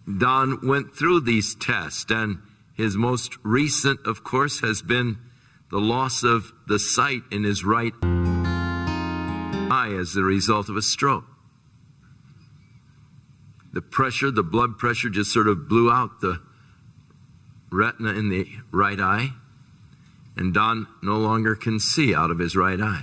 Don went through these tests, and his most recent, of course, has been the loss of the sight in his right eye as the result of a stroke. The pressure, the blood pressure just sort of blew out the retina in the right eye, and Don no longer can see out of his right eye.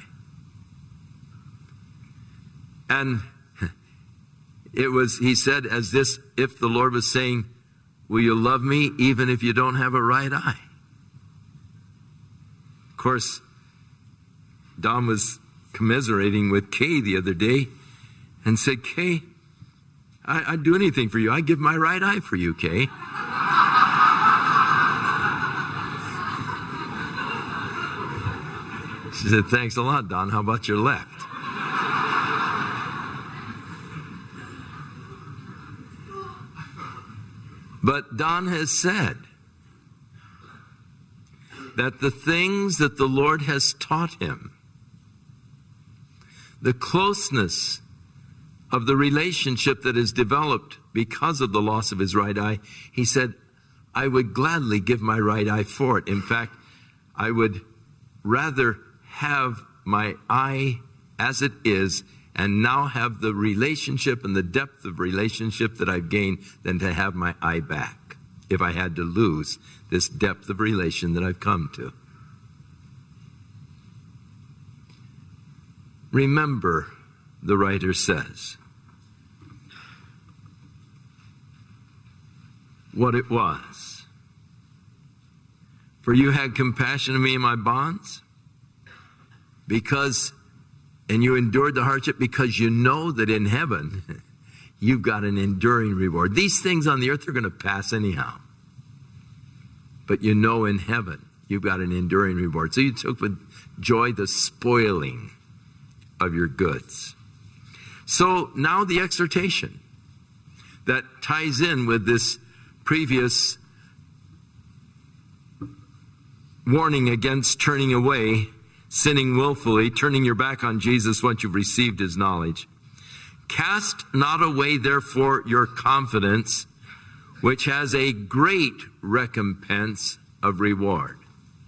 And it was, he said, as this, if the Lord was saying, will you love me even if you don't have a right eye? Of course, Don was commiserating with Kay the other day and said, Kay, I'd do anything for you. I'd give my right eye for you, Kay. She said, thanks a lot, Don. How about your left? But Don has said that the things that the Lord has taught him, the closeness of the relationship that is developed because of the loss of his right eye, he said, I would gladly give my right eye for it. In fact, I would rather have my eye as it is and now have the relationship and the depth of relationship that I've gained than to have my eye back if I had to lose this depth of relation that I've come to. Remember, the writer says, what it was. For you had compassion of me in my bonds, and you endured the hardship because you know that in heaven you've got an enduring reward. These things on the earth are going to pass anyhow. But you know in heaven you've got an enduring reward. So you took with joy the spoiling of your goods. So now the exhortation that ties in with this previous warning against turning away, sinning willfully, turning your back on Jesus once you've received his knowledge. Cast not away, therefore, your confidence, which has a great recompense of reward.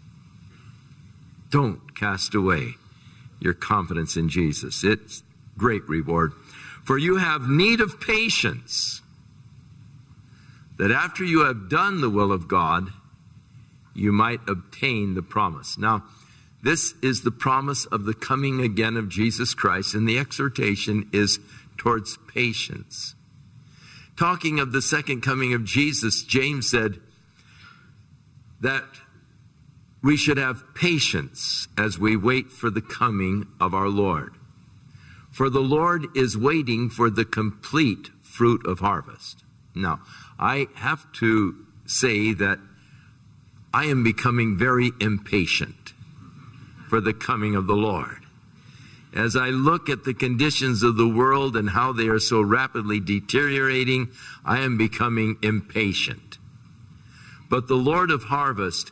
Don't cast away your confidence in Jesus. It's great reward. For you have need of patience, that after you have done the will of God, you might obtain the promise. Now, this is the promise of the coming again of Jesus Christ, and the exhortation is towards patience. Talking of the second coming of Jesus, James said that we should have patience as we wait for the coming of our Lord. For the Lord is waiting for the complete fruit of harvest. Now, I have to say that I am becoming very impatient for the coming of the Lord. As I look at the conditions of the world and how they are so rapidly deteriorating, I am becoming impatient. But the Lord of harvest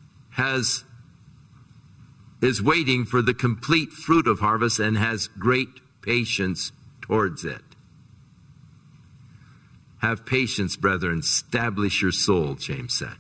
is waiting for the complete fruit of harvest and has great patience towards it. Have patience, brethren. Establish your soul, James said.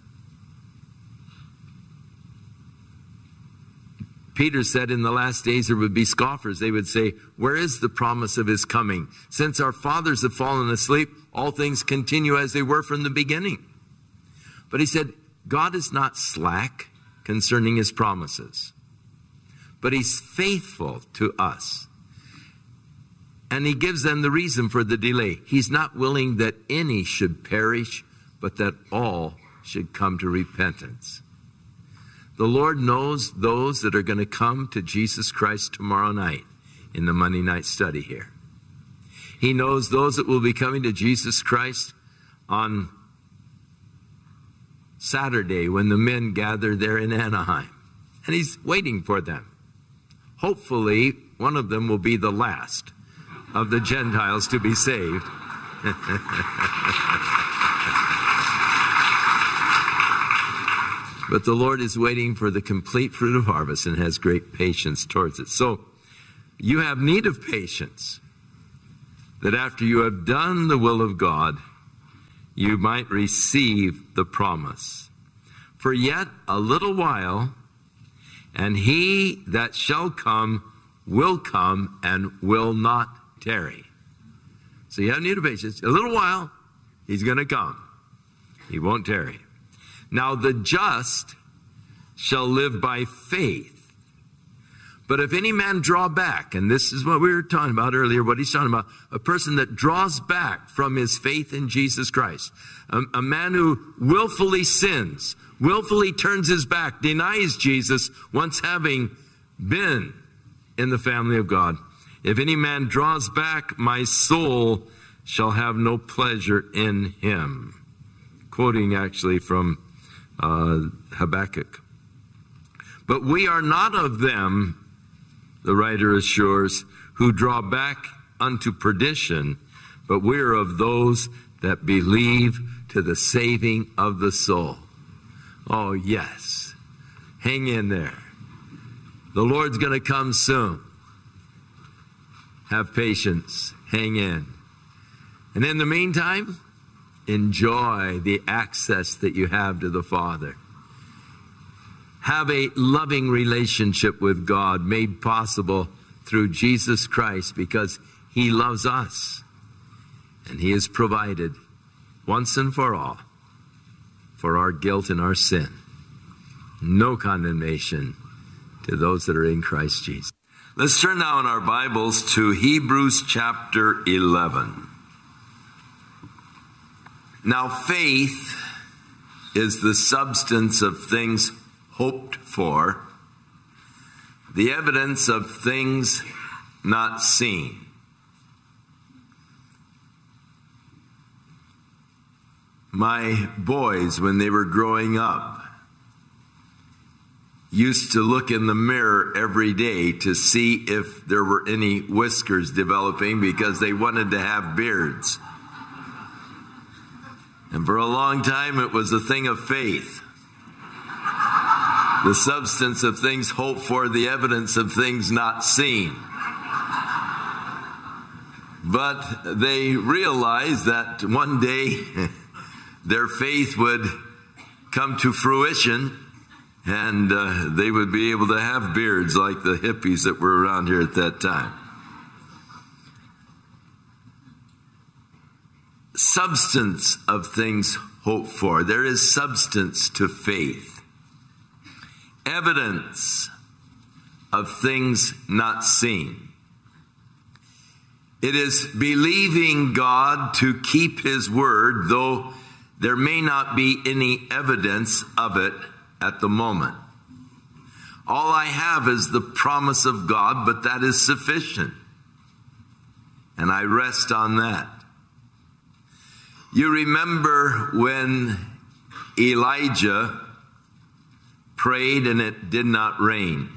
Peter said in the last days there would be scoffers. They would say, where is the promise of his coming? Since our fathers have fallen asleep, all things continue as they were from the beginning. But he said, God is not slack concerning his promises, but he's faithful to us. And he gives them the reason for the delay. He's not willing that any should perish, but that all should come to repentance. The Lord knows those that are going to come to Jesus Christ tomorrow night in the Monday night study here. He knows those that will be coming to Jesus Christ on Saturday when the men gather there in Anaheim. And he's waiting for them. Hopefully, one of them will be the last of the Gentiles to be saved. But the Lord is waiting for the complete fruit of harvest and has great patience towards it. So you have need of patience, that after you have done the will of God, you might receive the promise. For yet a little while, and he that shall come will come and will not tarry. So you have need of patience. A little while, he's going to come. He won't tarry. Now the just shall live by faith. But if any man draw back, and this is what we were talking about earlier, what he's talking about, a person that draws back from his faith in Jesus Christ, a man who willfully sins, willfully turns his back, denies Jesus once having been in the family of God. If any man draws back, my soul shall have no pleasure in him. Quoting actually from Habakkuk. But we are not of them, the writer assures, who draw back unto perdition, but we are of those that believe to the saving of the soul. Oh, yes. Hang in there. The Lord's going to come soon. Have patience. Hang in. And in the meantime, enjoy the access that you have to the Father. Have a loving relationship with God made possible through Jesus Christ because he loves us. And he has provided once and for all for our guilt and our sin. No condemnation to those that are in Christ Jesus. Let's turn now in our Bibles to Hebrews chapter 11. Now faith is the substance of things hoped for, the evidence of things not seen. My boys, when they were growing up, used to look in the mirror every day to see if there were any whiskers developing because they wanted to have beards. And for a long time, it was a thing of faith. The substance of things hoped for, the evidence of things not seen. But they realized that one day their faith would come to fruition and they would be able to have beards like the hippies that were around here at that time. Substance of things hoped for. There is substance to faith. Evidence of things not seen. It is believing God to keep his word, though there may not be any evidence of it at the moment. All I have is the promise of God, but that is sufficient. And I rest on that. You remember when Elijah prayed and it did not rain.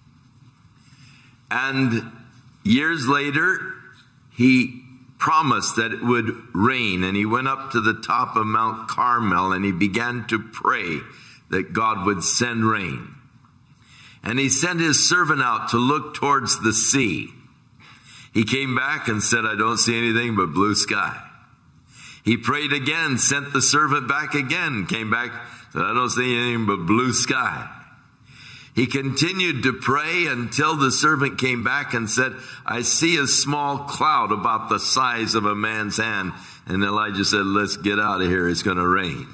And years later, he promised that it would rain. And he went up to the top of Mount Carmel and he began to pray that God would send rain. And he sent his servant out to look towards the sea. He came back and said, I don't see anything but blue sky. He prayed again, sent the servant back again, came back, said, I don't see anything but blue sky. He continued to pray until the servant came back and said, I see a small cloud about the size of a man's hand. And Elijah said, let's get out of here, it's going to rain.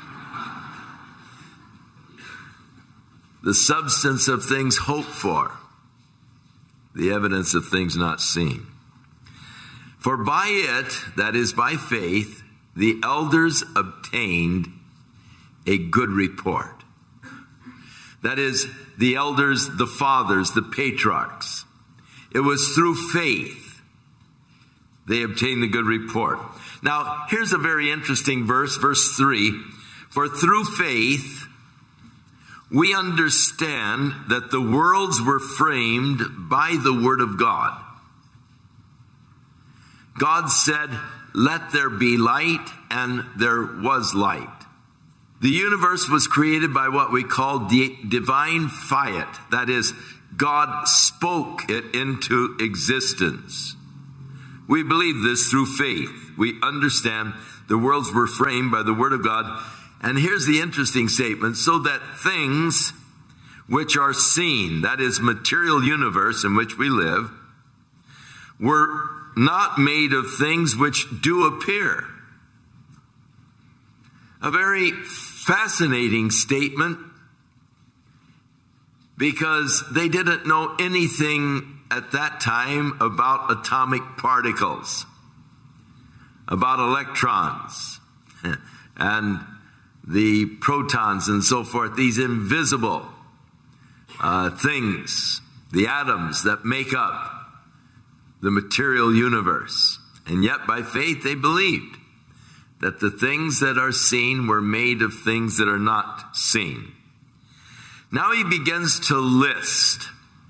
The substance of things hoped for, the evidence of things not seen. For by it, that is by faith, the elders obtained a good report. That is, the elders, the fathers, the patriarchs. It was through faith they obtained the good report. Now, here's a very interesting verse, verse 3. For through faith, we understand that the worlds were framed by the word of God. God said, let there be light, and there was light. The universe was created by what we call divine fiat. That is, God spoke it into existence. We believe this through faith. We understand The worlds were framed by the word of God. And here's the interesting statement: so that things which are seen, that is, material universe in which we live, were not made of things which do appear. A very fascinating statement, because they didn't know anything at that time about atomic particles, about electrons and the protons and so forth, these invisible things, the atoms that make up the material universe. And yet by faith they believed that the things that are seen were made of things that are not seen. Now he begins to list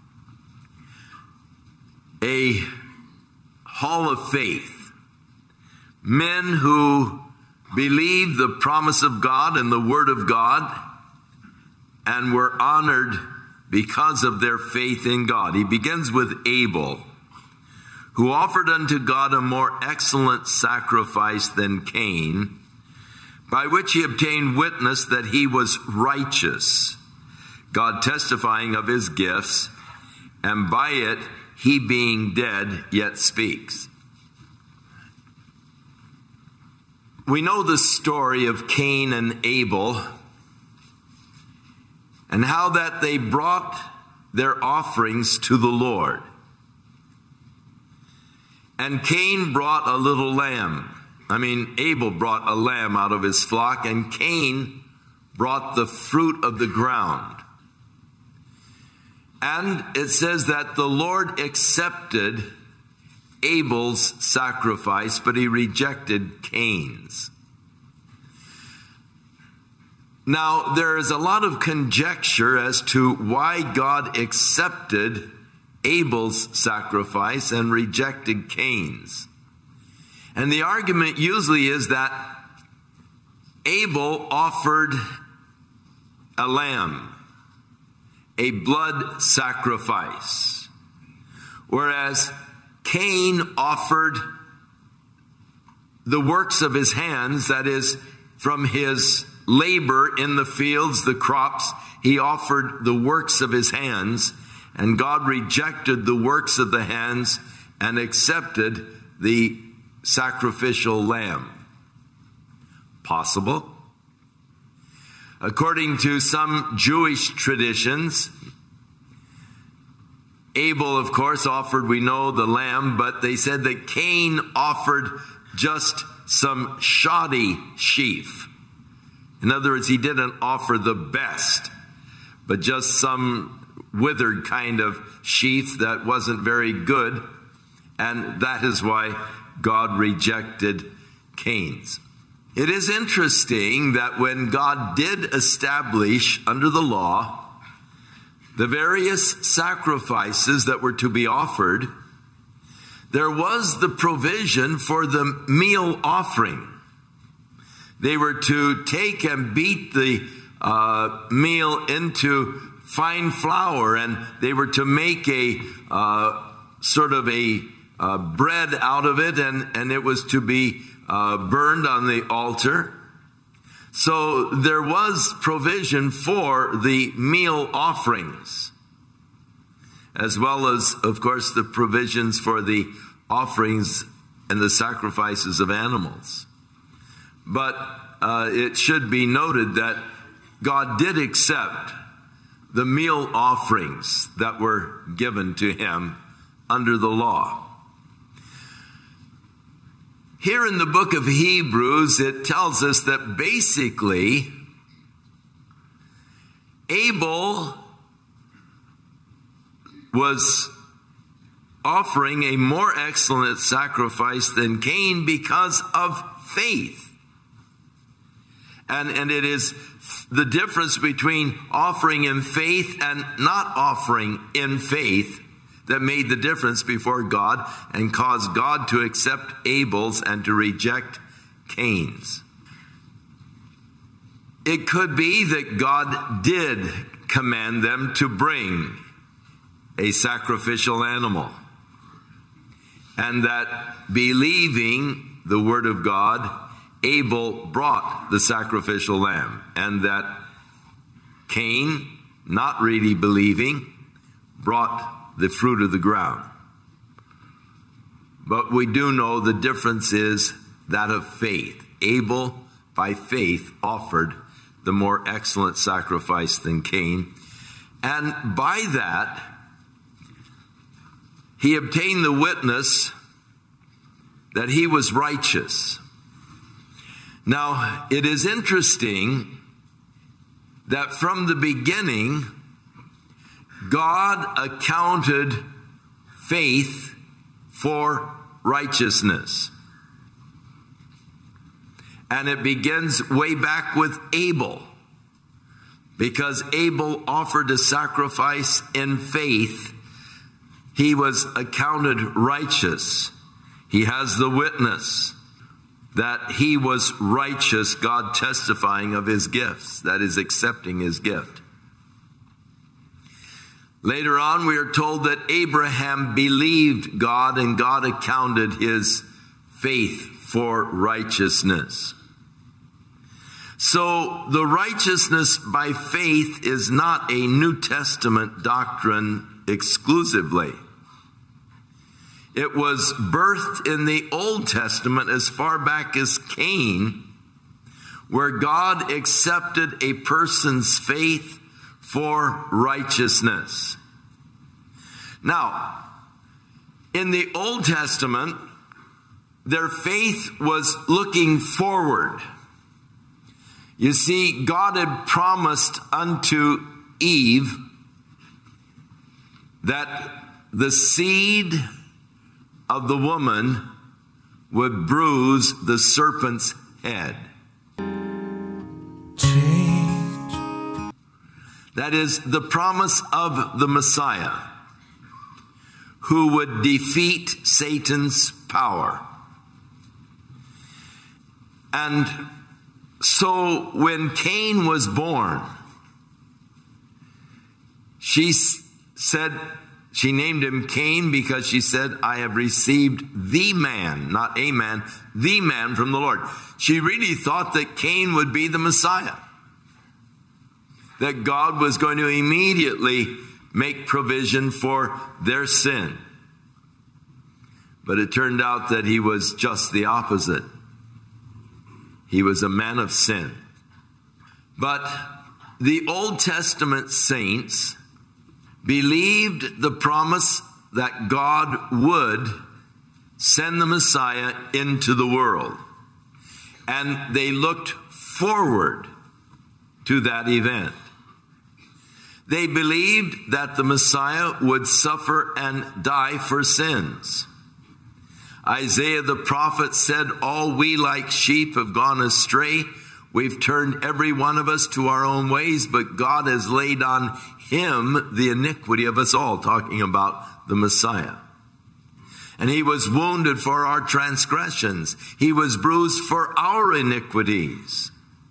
a hall of faith, men who believed the promise of God and the word of God and were honored because of their faith in God. He begins with Abel, who offered unto God a more excellent sacrifice than Cain, by which he obtained witness that he was righteous, God testifying of his gifts, and by it he being dead yet speaks. We know the story of Cain and Abel, and how that they brought their offerings to the Lord. And Cain brought a little lamb. Abel brought a lamb out of his flock, and Cain brought the fruit of the ground. And it says that the Lord accepted Abel's sacrifice, but he rejected Cain's. Now, there is a lot of conjecture as to why God accepted Abel's sacrifice and rejected Cain's. And the argument usually is that Abel offered a lamb, a blood sacrifice, whereas Cain offered the works of his hands, that is, from his labor in the fields, the crops. He offered the works of his hands, and God rejected the works of the hands and accepted the sacrificial lamb. Possible. According to some Jewish traditions, Abel, of course, offered, we know, the lamb, but they said that Cain offered just some shoddy sheaf. In other words, he didn't offer the best, but just some withered kind of sheaf that wasn't very good. And that is why God rejected Cain's. It is interesting that when God did establish under the law the various sacrifices that were to be offered, there was the provision for the meal offering. They were to take and beat the meal into fine flour, and they were to make a sort of a bread out of it, and it was to be burned on the altar. So there was provision for the meal offerings, as well as, of course, the provisions for the offerings and the sacrifices of animals. But it should be noted that God did accept the meal offerings that were given to him under the law. Here in the book of Hebrews, it tells us that basically Abel was offering a more excellent sacrifice than Cain because of faith. And it is the difference between offering in faith and not offering in faith that made the difference before God and caused God to accept Abel's and to reject Cain's. It could be that God did command them to bring a sacrificial animal, and that believing the word of God, Abel brought the sacrificial lamb, and that Cain, not really believing, brought the fruit of the ground. But we do know the difference is that of faith. Abel, by faith, offered the more excellent sacrifice than Cain. And by that, he obtained the witness that he was righteous. Now, it is interesting that from the beginning, God accounted faith for righteousness. And it begins way back with Abel, because Abel offered a sacrifice in faith. He was accounted righteous. He has the witness that he was righteous, God testifying of his gifts, that is, accepting his gift. Later on, we are told that Abraham believed God, and God accounted his faith for righteousness. So the righteousness by faith is not a New Testament doctrine exclusively. It was birthed in the Old Testament as far back as Cain, where God accepted a person's faith for righteousness. Now, in the Old Testament, their faith was looking forward. You see, God had promised unto Eve that the seed of the woman would bruise the serpent's head. Change. That is the promise of the Messiah, who would defeat Satan's power. And so when Cain was born, she named him Cain because she said, I have received the man, not a man, the man from the Lord. She really thought that Cain would be the Messiah, that God was going to immediately make provision for their sin. But it turned out that he was just the opposite. He was a man of sin. But the Old Testament saints believed the promise that God would send the Messiah into the world. And they looked forward to that event. They believed that the Messiah would suffer and die for sins. Isaiah the prophet said, all we like sheep have gone astray. We've turned every one of us to our own ways, but God has laid on him the iniquity of us all, talking about the Messiah. And he was wounded for our transgressions. He was bruised for our iniquities.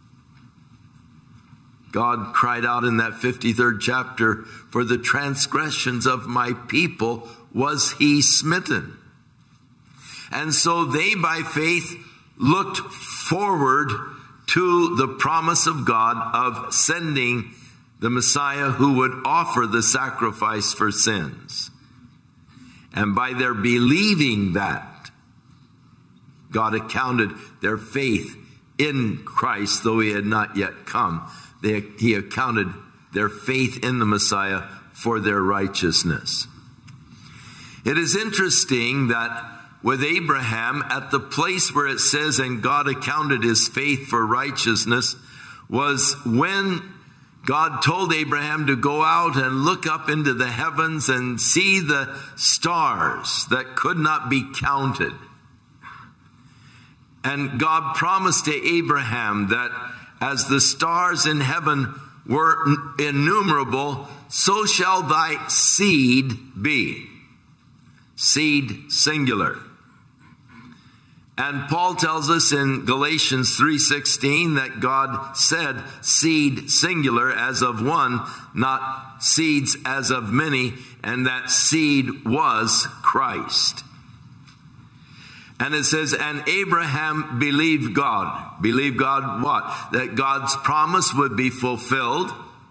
God cried out in that 53rd chapter, for the transgressions of my people was he smitten. And so they, by faith, looked forward to the promise of God of sending the Messiah who would offer the sacrifice for sins. And by their believing that, God accounted their faith in Christ, though he had not yet come. He accounted their faith in the Messiah for their righteousness. It is interesting that with Abraham, at the place where it says, and God accounted his faith for righteousness, was when God told Abraham to go out and look up into the heavens and see the stars that could not be counted. And God promised to Abraham that as the stars in heaven were innumerable, so shall thy seed be. Seed singular. And Paul tells us in Galatians 3:16 that God said seed singular as of one, not seeds as of many, and that seed was Christ. And it says, and Abraham believed God. Believe God what? That God's promise would be fulfilled,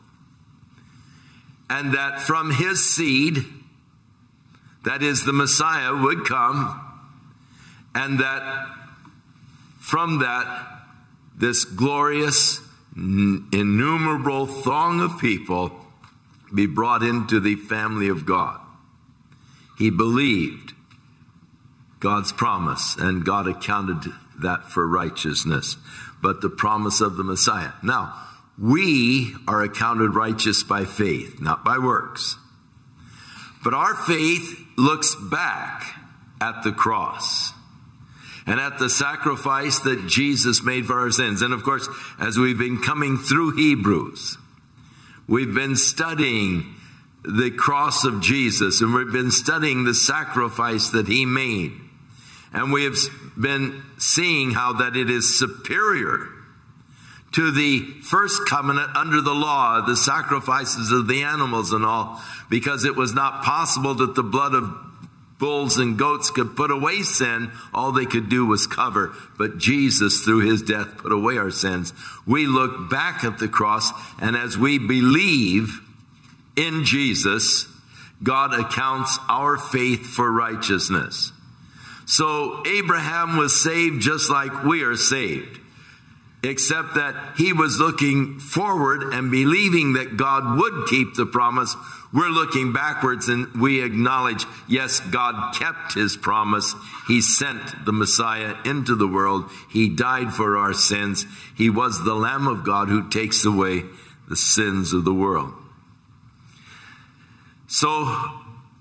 and that from his seed, that is the Messiah, would come, and that from that, this glorious, innumerable throng of people be brought into the family of God. He believed God's promise, and God accounted that for righteousness. But the promise of the Messiah. Now, we are accounted righteous by faith, not by works. But our faith looks back at the cross and at the sacrifice that Jesus made for our sins. And of course, as we've been coming through Hebrews, we've been studying the cross of Jesus, and we've been studying the sacrifice that he made. And we have been seeing how that it is superior to the first covenant under the law, the sacrifices of the animals and all, because it was not possible that the blood of bulls and goats could put away sin. All they could do was cover. But Jesus, through his death, put away our sins. We look back at the cross, and as we believe in Jesus, God accounts our faith for righteousness. So Abraham was saved just like we are saved, except that he was looking forward and believing that God would keep the promise. We're looking backwards, and we acknowledge, yes, God kept his promise. He sent the Messiah into the world. He died for our sins. He was the Lamb of God who takes away the sins of the world. So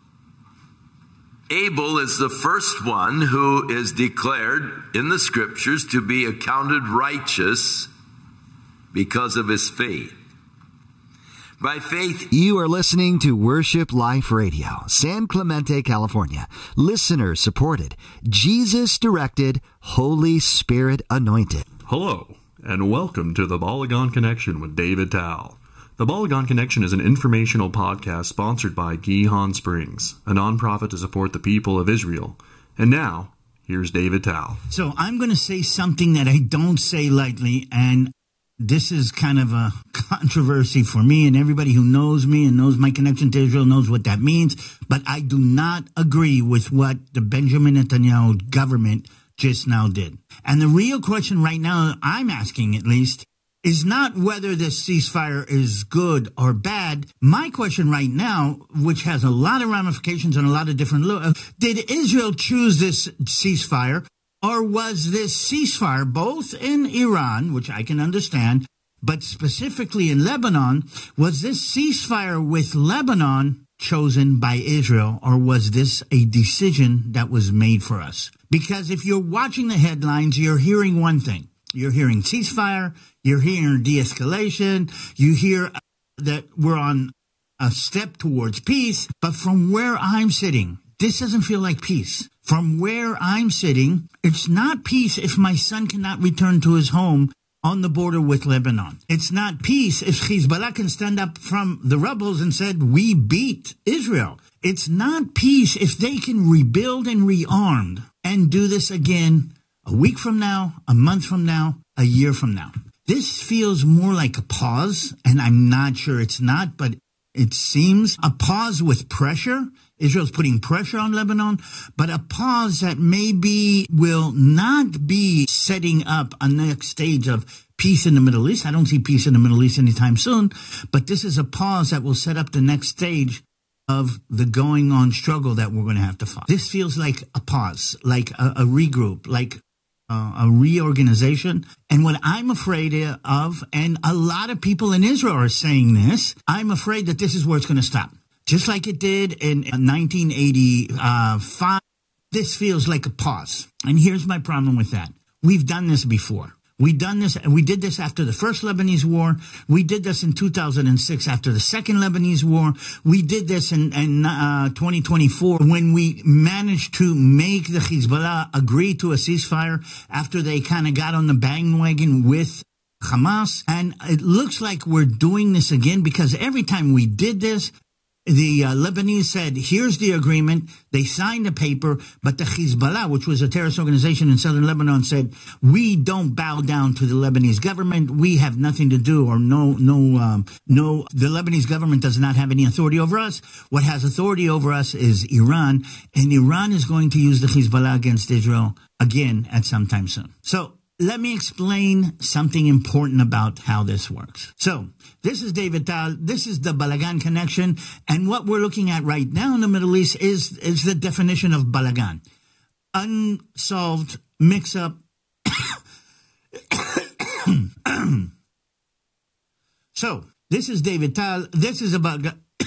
Abel is the first one who is declared in the scriptures to be accounted righteous because of his faith. By faith, you are listening to Worship Life Radio, San Clemente, California. Listener supported, Jesus directed, Holy Spirit anointed. Hello, and welcome to the Balagan Connection with David Tao. The Balagan Connection is an informational podcast sponsored by Gihon Springs, a nonprofit to support the people of Israel. And now, here's David Tao. So I'm going to say something that I don't say lightly, and this is kind of a controversy for me, and everybody who knows me and knows my connection to Israel knows what that means. But I do not agree with what the Benjamin Netanyahu government just now did. And the real question right now, I'm asking at least, is not whether this ceasefire is good or bad. My question right now, which has a lot of ramifications and a lot of different did Israel choose this ceasefire, or was this ceasefire both in Iran, which I can understand, but specifically in Lebanon, was this ceasefire with Lebanon chosen by Israel, or was this a decision that was made for us? Because if you're watching the headlines, you're hearing one thing. You're hearing ceasefire, you're hearing de-escalation, you hear that we're on a step towards peace. But from where I'm sitting, this doesn't feel like peace. From where I'm sitting, it's not peace if my son cannot return to his home on the border with Lebanon. It's not peace if Hezbollah can stand up from the rebels and said, we beat Israel. It's not peace if they can rebuild and rearm and do this again a week from now, a month from now, a year from now. This feels more like a pause, and I'm not sure it's not, but it seems a pause with pressure. Israel's putting pressure on Lebanon, but a pause that maybe will not be setting up a next stage of peace in the Middle East. I don't see peace in the Middle East anytime soon, but this is a pause that will set up the next stage of the going on struggle that we're going to have to fight. This feels like a pause, like a regroup, like a reorganization. And what I'm afraid of, and a lot of people in Israel are saying this, I'm afraid that this is where it's going to stop. Just like it did in 1985, this feels like a pause. And here's my problem with that. We've done this before. We did this after the first Lebanese war. We did this in 2006 after the second Lebanese war. We did this in 2024 when we managed to make the Hezbollah agree to a ceasefire after they kind of got on the bandwagon with Hamas. And it looks like we're doing this again because every time we did this, The Lebanese said, here's the agreement. They signed the paper, but the Hezbollah, which was a terrorist organization in southern Lebanon, said, we don't bow down to the Lebanese government. We have nothing to do, or the Lebanese government does not have any authority over us. What has authority over us is Iran, and Iran is going to use the Hezbollah against Israel again at some time soon. So let me explain something important about how this works. So this is David Tal. This is the Balagan Connection. And what we're looking at right now in the Middle East is the definition of Balagan. Unsolved mix-up. So this is David Tal. This is about...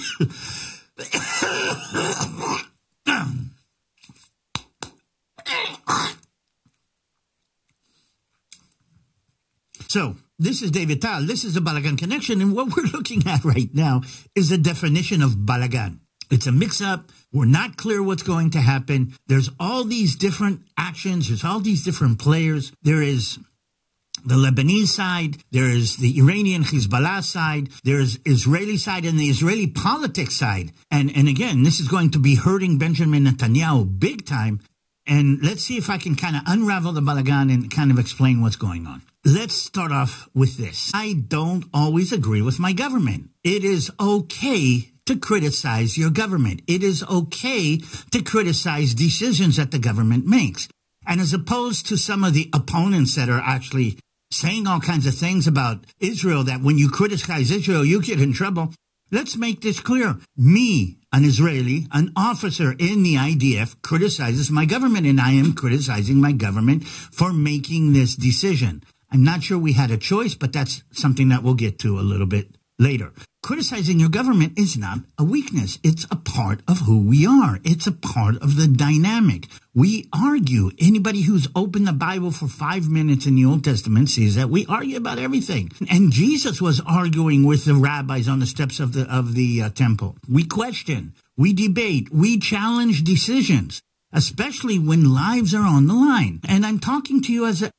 So, this is David Tal. This is the Balagan Connection. And what we're looking at right now is the definition of Balagan. It's a mix-up. We're not clear what's going to happen. There's all these different actions. There's all these different players. There is the Lebanese side. There is the Iranian Hezbollah side. There's Israeli side and the Israeli politics side. And again, this is going to be hurting Benjamin Netanyahu big time. And let's see if I can kind of unravel the Balagan and kind of explain what's going on. Let's start off with this. I don't always agree with my government. It is okay to criticize your government. It is okay to criticize decisions that the government makes. And as opposed to some of the opponents that are actually saying all kinds of things about Israel, that when you criticize Israel, you get in trouble. Let's make this clear. Me, an Israeli, an officer in the IDF, criticizes my government, and I am criticizing my government for making this decision. I'm not sure we had a choice, but that's something that we'll get to a little bit later. Criticizing your government is not a weakness. It's a part of who we are. It's a part of the dynamic. We argue. Anybody who's opened the Bible for 5 minutes in the Old Testament sees that we argue about everything. And Jesus was arguing with the rabbis on the steps of the temple. We question. We debate. We challenge decisions, especially when lives are on the line. And I'm talking to you as a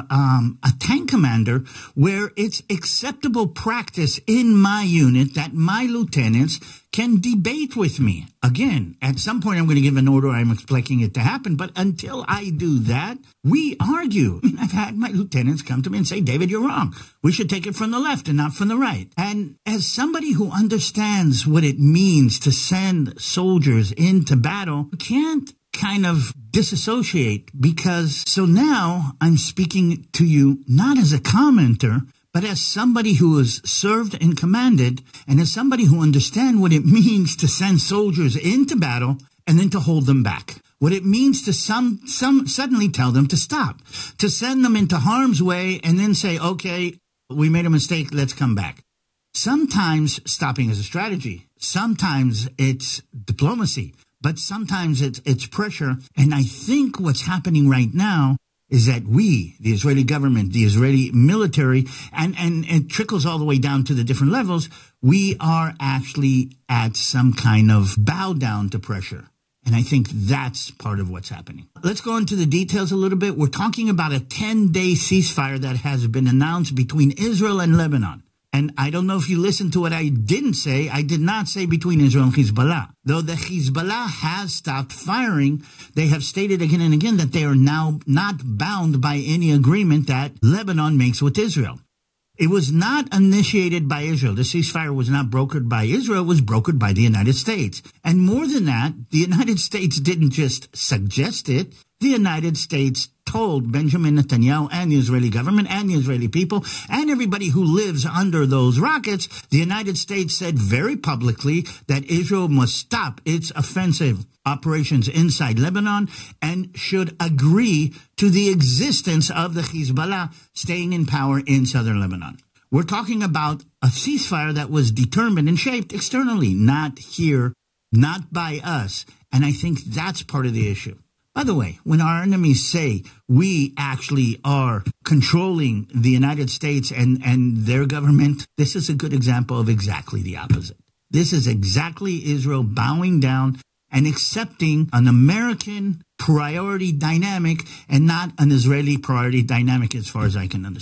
tank commander, where it's acceptable practice in my unit that my lieutenants can debate with me. Again, at some point I'm going to give an order. I'm expecting it to happen. But until I do that, we argue. I've had my lieutenants come to me and say, David, you're wrong. We should take it from the left and not from the right. And as somebody who understands what it means to send soldiers into battle, you can't kind of disassociate, because so now I'm speaking to you not as a commenter, but as somebody who has served and commanded, and as somebody who understands what it means to send soldiers into battle and then to hold them back. What it means to some suddenly tell them to stop, to send them into harm's way and then say, okay, we made a mistake, let's come back. Sometimes stopping is a strategy. Sometimes it's diplomacy. But sometimes it's pressure. And I think what's happening right now is that we, the Israeli government, the Israeli military, and it trickles all the way down to the different levels, we are actually at some kind of bow down to pressure. And I think that's part of what's happening. Let's go into the details a little bit. We're talking about a 10-day ceasefire that has been announced between Israel and Lebanon. And I don't know if you listened to what I didn't say. I did not say between Israel and Hezbollah. Though the Hezbollah has stopped firing, they have stated again and again that they are now not bound by any agreement that Lebanon makes with Israel. It was not initiated by Israel. The ceasefire was not brokered by Israel. It was brokered by the United States. And more than that, the United States didn't just suggest it. The United States told Benjamin Netanyahu and the Israeli government and the Israeli people and everybody who lives under those rockets, the United States said very publicly that Israel must stop its offensive operations inside Lebanon and should agree to the existence of the Hezbollah staying in power in southern Lebanon. We're talking about a ceasefire that was determined and shaped externally, not here, not by us. And I think that's part of the issue. By the way, when our enemies say we actually are controlling the United States and their government, this is a good example of exactly the opposite. This is exactly Israel bowing down and accepting an American priority dynamic and not an Israeli priority dynamic as far as I can understand.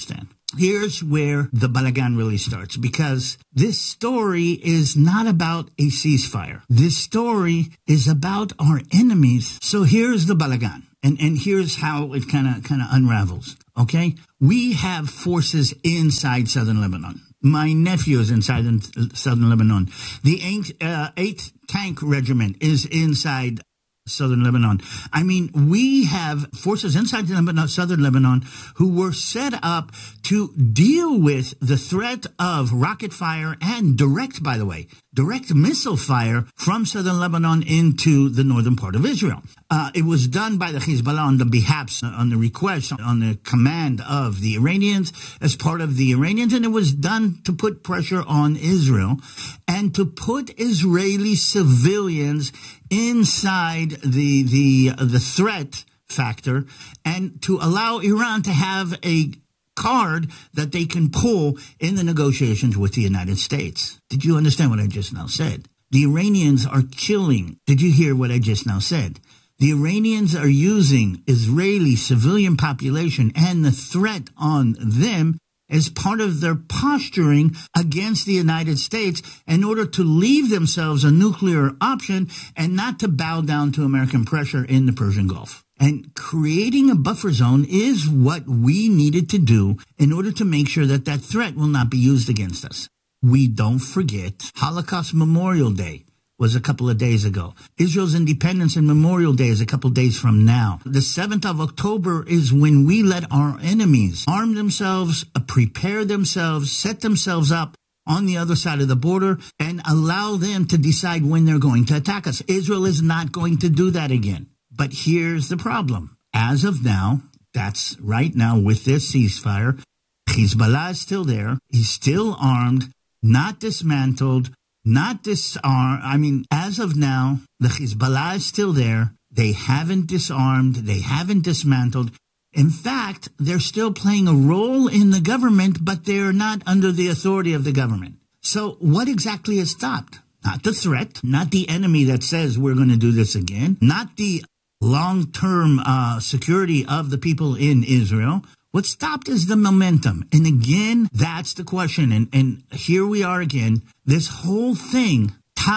here's where the balagan really starts, because this story is not about a ceasefire. This story is about our enemies. So here's the balagan. And here's how it kind of unravels. Okay. We have forces inside southern Lebanon. My nephew is inside southern Lebanon. The 8th Tank Regiment is inside southern Lebanon. I mean, we have forces inside southern Lebanon who were set up to deal with the threat of rocket fire and direct missile fire from southern Lebanon into the northern part of Israel. It was done by the Hezbollah on the behalf, on the request, on the command of the Iranians, as part of the Iranians, and it was done to put pressure on Israel and to put Israeli civilians inside the threat factor, and to allow Iran to have a card that they can pull in the negotiations with the United States. Did you understand what I just now said? The Iranians are killing. Did you hear what I just now said? The Iranians are using Israeli civilian population and the threat on them as part of their posturing against the United States in order to leave themselves a nuclear option and not to bow down to American pressure in the Persian Gulf. And creating a buffer zone is what we needed to do in order to make sure that that threat will not be used against us. We don't forget Holocaust Memorial Day was a couple of days ago. Israel's Independence and Memorial Day is a couple of days from now. The 7th of October is when we let our enemies arm themselves, prepare themselves, set themselves up on the other side of the border, and allow them to decide when they're going to attack us. Israel is not going to do that again. But here's the problem. As of now, that's right now with this ceasefire, Hezbollah is still there. He's still armed, not dismantled, not disarmed. I mean, as of now, the Hezbollah is still there. They haven't disarmed. They haven't dismantled. In fact, they're still playing a role in the government, but they're not under the authority of the government. So what exactly has stopped? Not the threat, not the enemy that says we're going to do this again, not the long-term security of the people in Israel. What stopped is the momentum. And again, that's the question. And here we are again. This whole thing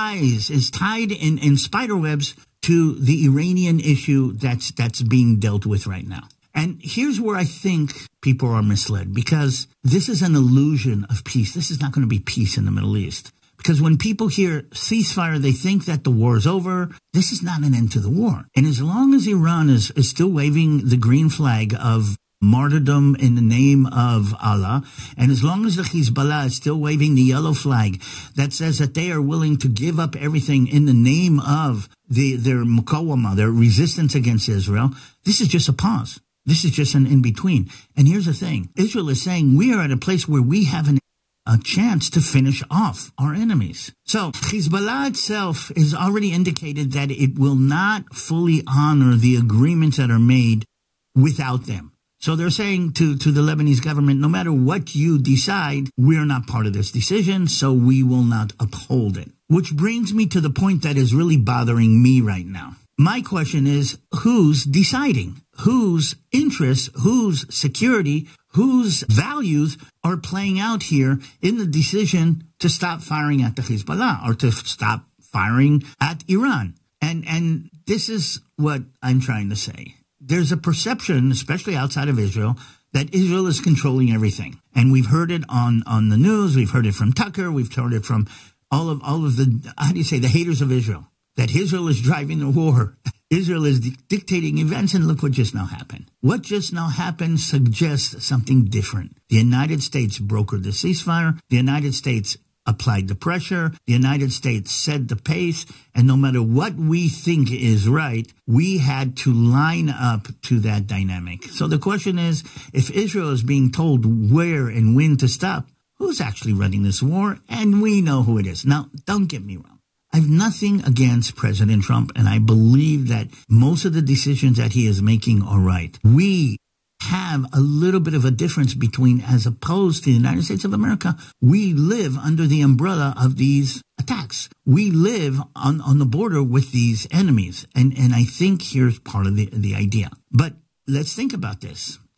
is tied in spiderwebs to the Iranian issue that's being dealt with right now. And here's where I think people are misled, because this is an illusion of peace. This is not going to be peace in the Middle East. Because when people hear ceasefire, they think that the war is over. This is not an end to the war. And as long as Iran is still waving the green flag of martyrdom in the name of Allah, and as long as the Hezbollah is still waving the yellow flag that says that they are willing to give up everything in the name of their muqawama, their resistance against Israel, this is just a pause. This is just an in-between. And here's the thing. Israel is saying we are at a place where we have a chance to finish off our enemies. So Hezbollah itself has already indicated that it will not fully honor the agreements that are made without them. So they're saying to the Lebanese government, no matter what you decide, we're not part of this decision, so we will not uphold it. Which brings me to the point that is really bothering me right now. My question is, who's deciding? Whose interests, whose security, whose values are playing out here in the decision to stop firing at the Hezbollah or to stop firing at Iran? And this is what I'm trying to say. There's a perception, especially outside of Israel, that Israel is controlling everything. And we've heard it on the news. We've heard it from Tucker. We've heard it from all of the, the haters of Israel, that Israel is driving the war. Israel is dictating events, and look what just now happened. What just now happened suggests something different. The United States brokered the ceasefire. The United States applied the pressure. The United States set the pace. And no matter what we think is right, we had to line up to that dynamic. So the question is, if Israel is being told where and when to stop, who's actually running this war? And we know who it is. Now, don't get me wrong. I have nothing against President Trump, and I believe that most of the decisions that he is making are right. We have a little bit of a difference between, as opposed to the United States of America, we live under the umbrella of these attacks. We live on the border with these enemies, and I think here's part of the idea. But let's think about this.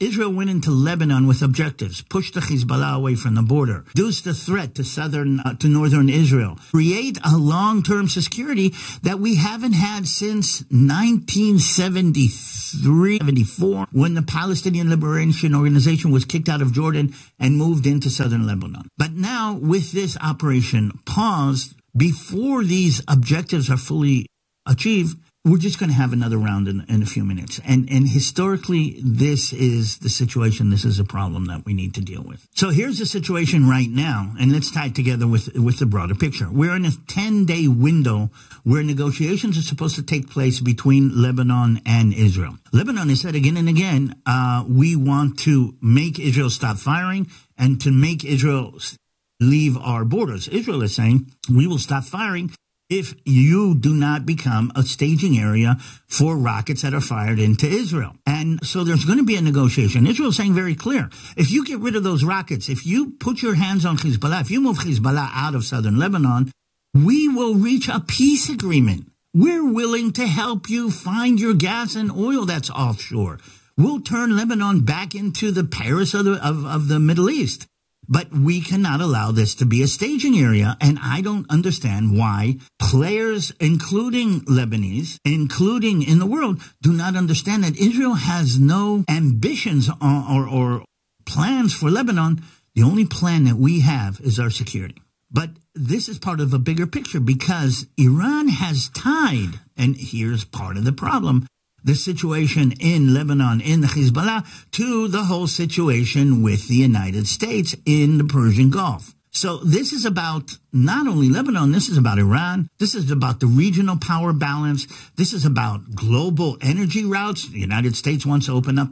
Israel went into Lebanon with objectives: push the Hezbollah away from the border, reduce the threat to northern Israel, create a long-term security that we haven't had since 1973-74, when the Palestinian Liberation Organization was kicked out of Jordan and moved into southern Lebanon. But now, with this operation paused, before these objectives are fully achieved, we're just going to have another round in a few minutes. And historically, this is the situation. This is a problem that we need to deal with. So here's the situation right now, and let's tie it together with the broader picture. We're in a 10-day window where negotiations are supposed to take place between Lebanon and Israel. Lebanon has said again and again, we want to make Israel stop firing and to make Israel leave our borders. Israel is saying, we will stop firing if you do not become a staging area for rockets that are fired into Israel. And so there's going to be a negotiation. Israel is saying very clear, if you get rid of those rockets, if you put your hands on Hezbollah, if you move Hezbollah out of southern Lebanon, we will reach a peace agreement. We're willing to help you find your gas and oil that's offshore. We'll turn Lebanon back into the Paris of the Middle East. But we cannot allow this to be a staging area, and I don't understand why players, including Lebanese, including in the world, do not understand that Israel has no ambitions or plans for Lebanon. The only plan that we have is our security. But this is part of a bigger picture because Iran has tied, and here's part of the problem, the situation in Lebanon, in the Hezbollah, to the whole situation with the United States in the Persian Gulf. So this is about not only Lebanon, this is about Iran. This is about the regional power balance. This is about global energy routes. The United States wants to open up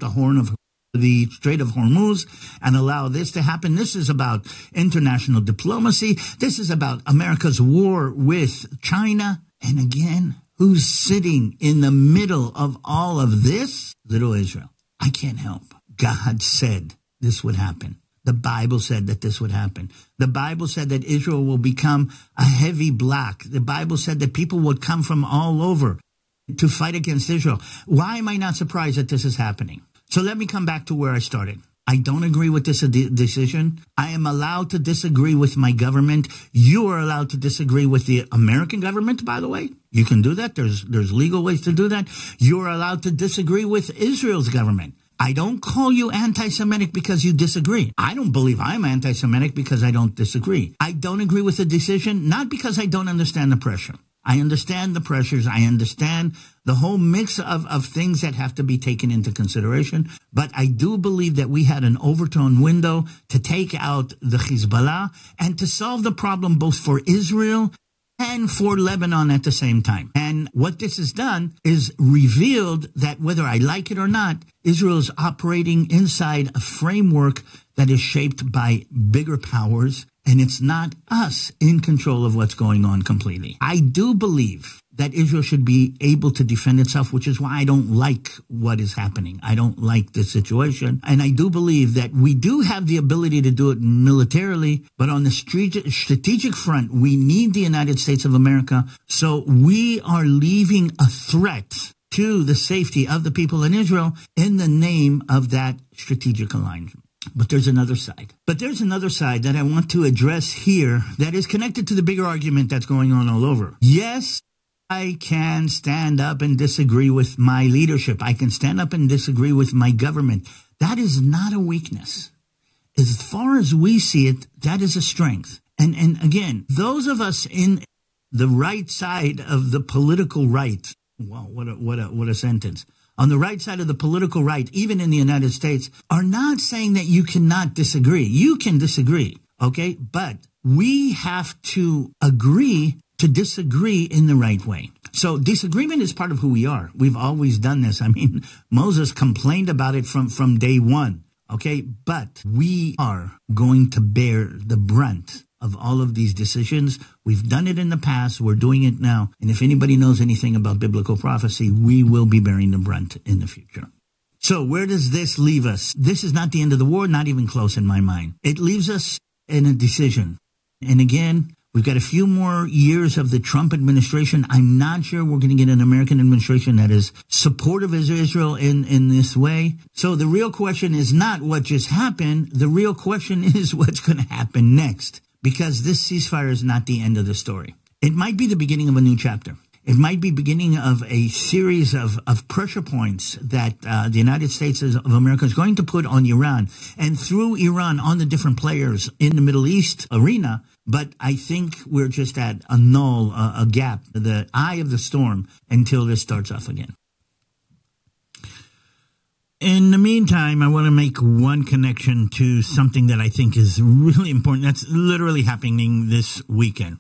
the Strait of Hormuz and allow this to happen. This is about international diplomacy. This is about America's war with China. And again, who's sitting in the middle of all of this? Little Israel. I can't help. God said this would happen. The Bible said that this would happen. The Bible said that Israel will become a heavy block. The Bible said that people would come from all over to fight against Israel. Why am I not surprised that this is happening? So let me come back to where I started. I don't agree with this decision. I am allowed to disagree with my government. You are allowed to disagree with the American government, by the way. You can do that. There's legal ways to do that. You're allowed to disagree with Israel's government. I don't call you anti-Semitic because you disagree. I don't believe I'm anti-Semitic because I don't disagree. I don't agree with the decision, not because I don't understand the pressure. I understand the pressures. I understand the whole mix of things that have to be taken into consideration. But I do believe that we had an overtone window to take out the Hezbollah and to solve the problem both for Israel and for Lebanon at the same time. And what this has done is revealed that whether I like it or not, Israel is operating inside a framework that is shaped by bigger powers, and it's not us in control of what's going on completely. I do believe that Israel should be able to defend itself, which is why I don't like what is happening. I don't like the situation. And I do believe that we do have the ability to do it militarily, but on the strategic front, we need the United States of America. So we are leaving a threat to the safety of the people in Israel in the name of that strategic alignment. But there's another side. But there's another side that I want to address here that is connected to the bigger argument that's going on all over. Yes, I can stand up and disagree with my leadership. I can stand up and disagree with my government. That is not a weakness. As far as we see it, that is a strength. And again, those of us in the right side of the political right, wow, what a sentence. On the right side of the political right, even in the United States, are not saying that you cannot disagree. You can disagree, okay? But we have to agree to disagree in the right way. So disagreement is part of who we are. We've always done this. I mean, Moses complained about it from day one, okay? But we are going to bear the brunt of all of these decisions. We've done it in the past. We're doing it now. And if anybody knows anything about biblical prophecy, we will be bearing the brunt in the future. So where does this leave us? This is not the end of the war, not even close in my mind. It leaves us in a decision. And again, We've got a few more years of the Trump administration. I'm not sure we're going to get an American administration that is supportive of Israel in this way. So the real question is not what just happened. The real question is what's going to happen next, because this ceasefire is not the end of the story. It might be the beginning of a new chapter. It might be beginning of a series of pressure points that the United States of America is going to put on Iran, and through Iran on the different players in the Middle East arena. But I think we're just at a gap, the eye of the storm, until this starts off again. In the meantime, I want to make one connection to something that I think is really important. That's literally happening this weekend.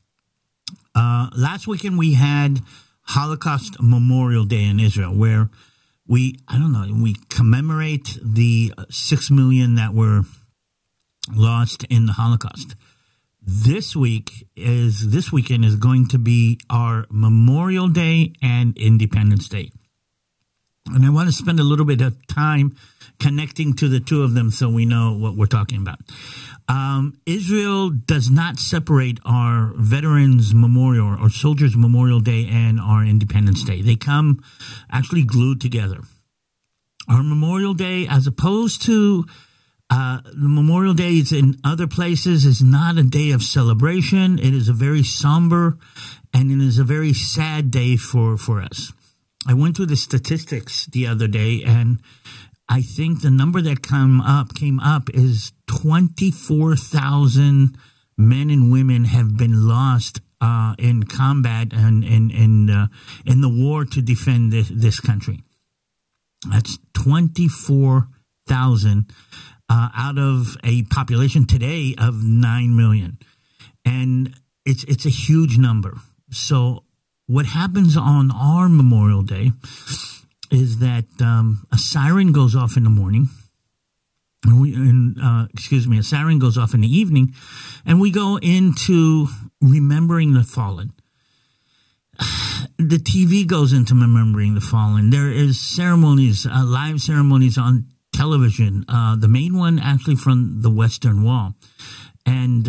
Last weekend we had Holocaust Memorial Day in Israel, where we commemorate the 6 million that were lost in the Holocaust. This weekend is going to be our Memorial Day and Independence Day. And I want to spend a little bit of time connecting to the two of them so we know what we're talking about. Israel does not separate our Veterans Memorial or Soldiers Memorial Day and our Independence Day. They come actually glued together. Our Memorial Day, as opposed to the Memorial Days in other places, is not a day of celebration. It is a very somber and it is a very sad day for us. I went through the statistics the other day, and I think the number that came up is 24,000 men and women have been lost in combat and in the war to defend this country. That's 24,000 out of a population today of 9 million, and it's a huge number. So what happens on our Memorial Day is that a siren goes off in the morning. A siren goes off in the evening, and we go into remembering the fallen. The TV goes into remembering the fallen. There is ceremonies, live ceremonies on television. The main one actually from the Western Wall, and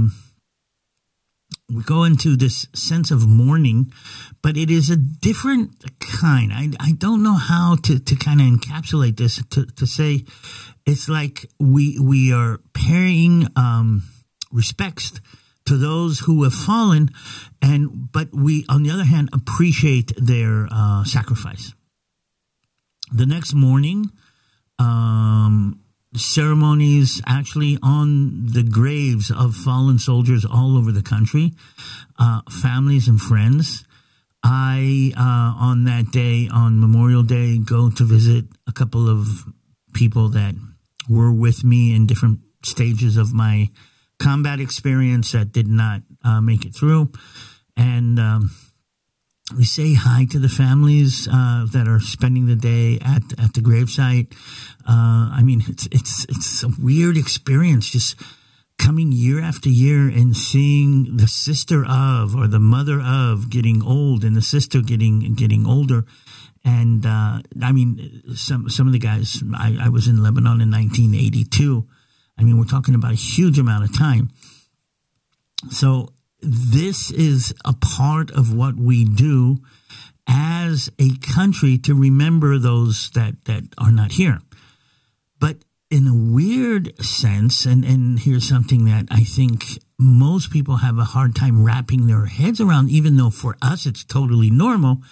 we go into this sense of mourning, but it is a different kind. I don't know how to kind of encapsulate this, to say it's like we are paying respects to those who have fallen, but we, on the other hand, appreciate their sacrifice. The next morning, ceremonies actually on the graves of fallen soldiers all over the country, families and friends. I, on that day, on Memorial Day, go to visit a couple of people that were with me in different stages of my combat experience that did not make it through. And we say hi to the families that are spending the day at the gravesite. I mean, it's a weird experience, just coming year after year and seeing the sister of or the mother of getting old and the sister getting older. And I mean, some of the guys, I was in Lebanon in 1982. I mean, we're talking about a huge amount of time. So this is a part of what we do as a country to remember those that are not here. But in a weird sense, and here's something that I think most people have a hard time wrapping their heads around, even though for us it's totally normal,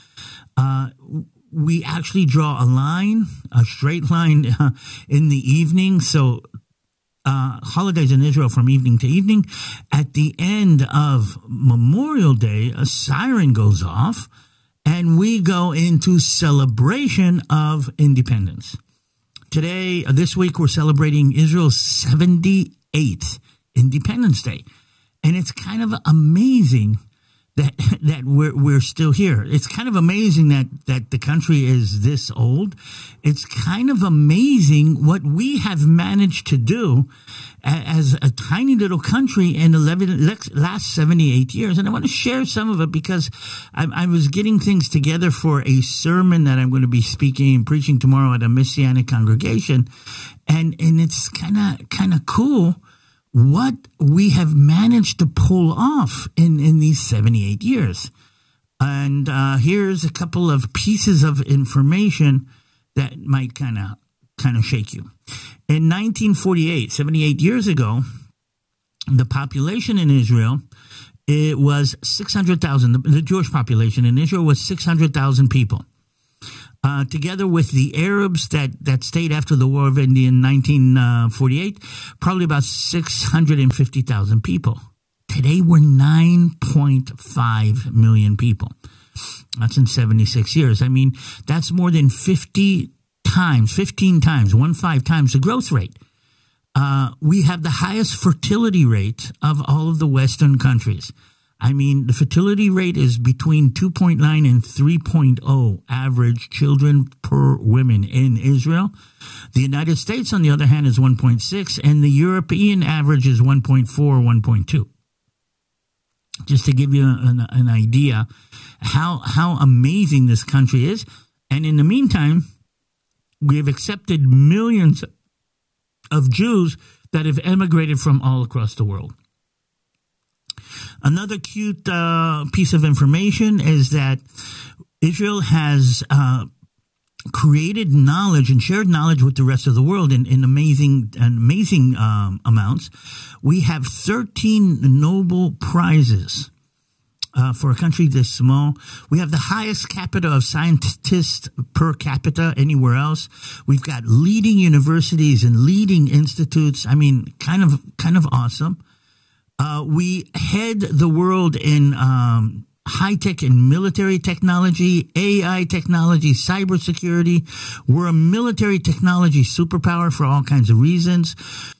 we actually draw a straight line in the evening. So holidays in Israel from evening to evening. At the end of Memorial Day, a siren goes off, and we go into celebration of independence. Today, this week, we're celebrating Israel's 78th Independence Day. And it's kind of amazing that we're still here. It's kind of amazing that the country is this old. It's kind of amazing what we have managed to do as a tiny little country in the last 78 years. And I want to share some of it because I was getting things together for a sermon that I'm going to be speaking and preaching tomorrow at a Messianic congregation. And it's kind of cool what we have managed to pull off in these 78 years. And here's a couple of pieces of information that might kind of shake you. In 1948, 78 years ago, the population in Israel, it was 600,000. The Jewish population in Israel was 600,000 people. Together with the Arabs that stayed after the War of India in 1948, probably about 650,000 people. Today, we're 9.5 million people. That's in 76 years. I mean, that's more than 15 times the growth rate. We have the highest fertility rate of all of the Western countries. I mean, the fertility rate is between 2.9 and 3.0 average children per woman in Israel. The United States, on the other hand, is 1.6, and the European average is 1.4, 1.2. Just to give you an idea how amazing this country is. And in the meantime, we have accepted millions of Jews that have emigrated from all across the world. Another cute piece of information is that Israel has created knowledge and shared knowledge with the rest of the world in amazing amounts. We have 13 Nobel Prizes for a country this small. We have the highest capita of scientists per capita anywhere else. We've got leading universities and leading institutes. I mean, kind of awesome. We head the world in high-tech and military technology, AI technology, cybersecurity. We're a military technology superpower for all kinds of reasons.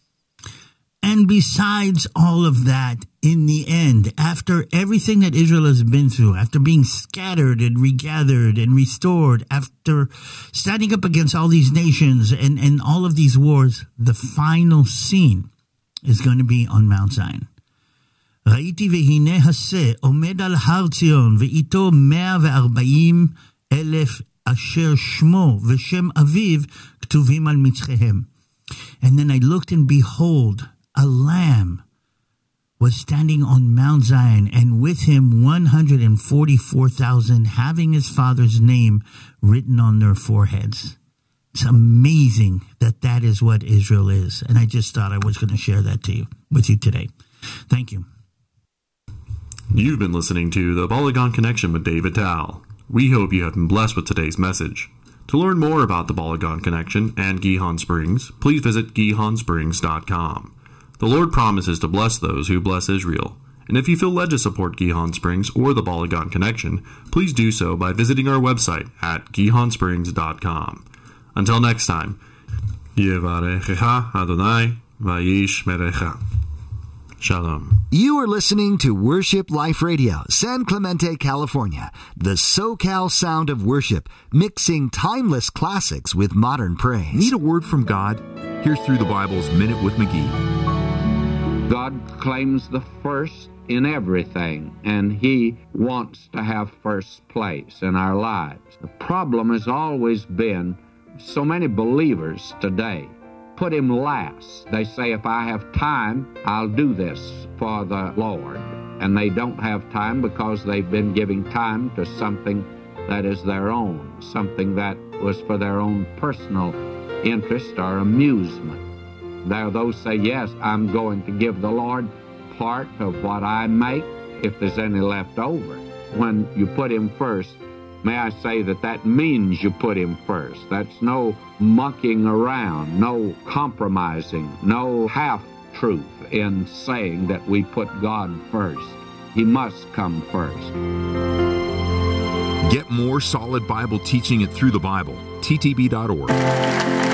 And besides all of that, in the end, after everything that Israel has been through, after being scattered and regathered and restored, after standing up against all these nations and all of these wars, the final scene is going to be on Mount Zion. ראיתי והנה הסה עומד על הר ציון ואיתו 140,000 אשר שמו ושם אביו כתובים על מצחיהם. And then I looked and behold, a lamb was standing on Mount Zion, and with him 144,000 having his father's name written on their foreheads. It's amazing that is what Israel is. And I just thought I was going to share that with you today. Thank you. You've been listening to The Polygon Connection with David Tal. We hope you have been blessed with today's message. To learn more about the Polygon Connection and Gihon Springs, please visit GihonSprings.com. The Lord promises to bless those who bless Israel. And if you feel led to support Gihon Springs or the Polygon Connection, please do so by visiting our website at GihonSprings.com. Until next time, Yevarechecha Adonai Vayishmerecha. Shalom. You are listening to Worship Life Radio, San Clemente, California, the SoCal sound of worship, mixing timeless classics with modern praise. Need a word from God? Here's Through the Bible's Minute with McGee. God claims the first in everything, and He wants to have first place in our lives. The problem has always been so many believers today put Him last. They say, if I have time, I'll do this for the Lord. And they don't have time because they've been giving time to something that is their own, something that was for their own personal interest or amusement. There are those say, yes, I'm going to give the Lord part of what I make if there's any left over. When you put Him first, may I say that means you put Him first. That's no monkeying around, no compromising, no half-truth in saying that we put God first. He must come first. Get more solid Bible teaching at Through the Bible, ttb.org.